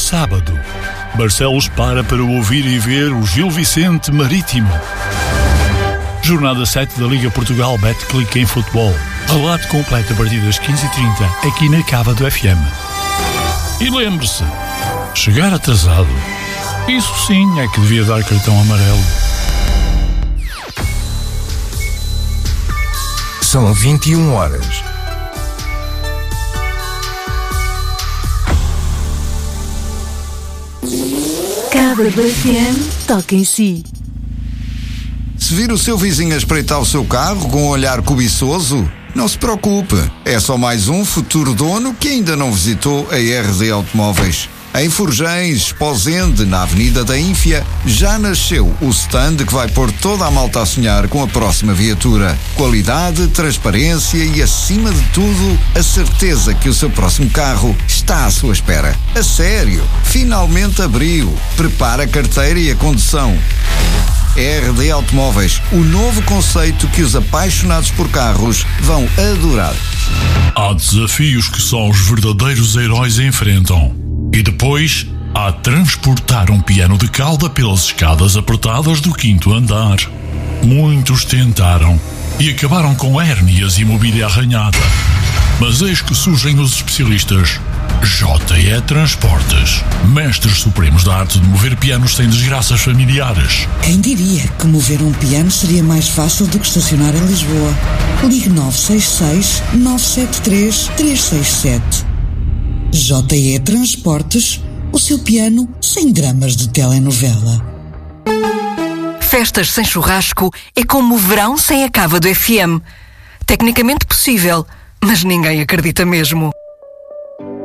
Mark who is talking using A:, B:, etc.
A: sábado, Barcelos para ouvir e ver o Gil Vicente Marítimo. Jornada 7 da Liga Portugal Betclic em futebol. Relato completo a partir das 15h30 aqui na Cava do FM. E lembre-se, chegar atrasado, isso sim é que devia dar cartão amarelo.
B: São 21 horas.
C: Cava do FM toca em si.
D: Se vir o seu vizinho a espreitar o seu carro com um olhar cobiçoso, não se preocupe. É só mais um futuro dono que ainda não visitou a RD Automóveis. Em Forjães, Esposende, na Avenida da Ínfia, já nasceu o stand que vai pôr toda a malta a sonhar com a próxima viatura. Qualidade, transparência e, acima de tudo, a certeza que o seu próximo carro está à sua espera. A sério, finalmente abriu. Prepara a carteira e a condução. RD Automóveis, o novo conceito que os apaixonados por carros vão adorar.
A: Há desafios que só os verdadeiros heróis enfrentam. E depois, há transportar um piano de cauda pelas escadas apertadas do 5º andar. Muitos tentaram e acabaram com hérnias e mobília arranhada. Mas eis que surgem os especialistas JE Transportes, mestres supremos da arte de mover pianos sem desgraças familiares.
E: Quem diria que mover um piano seria mais fácil do que estacionar em Lisboa? Ligue 966 973 367. JE Transportes, o seu piano sem dramas de telenovela.
F: Festas sem churrasco é como o verão sem a Cava do FM. Tecnicamente possível, mas ninguém acredita mesmo.